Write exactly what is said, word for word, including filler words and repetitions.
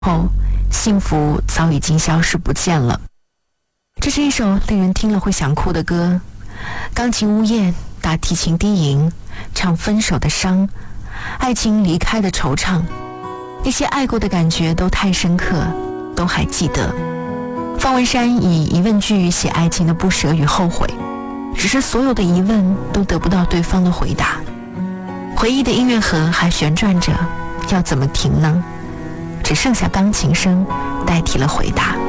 后，幸福早已经消失不见了。这是一首令人听了会想哭的歌，钢琴呜咽，大提琴低吟，唱分手的伤，爱情离开的惆怅，那些爱过的感觉都太深刻，都还记得。方文山以疑问句写爱情的不舍与后悔，只是所有的疑问都得不到对方的回答。回忆的音乐盒还旋转着，要怎么停呢？只剩下钢琴声代替了回答。